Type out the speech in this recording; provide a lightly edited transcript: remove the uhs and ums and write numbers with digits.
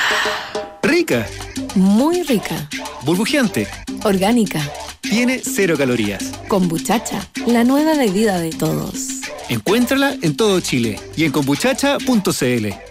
Rica. Muy rica. Burbujeante. Orgánica. Tiene 0 calorías. Kombuchacha, la nueva bebida de todos. Encuéntrala en todo Chile y en kombuchacha.cl.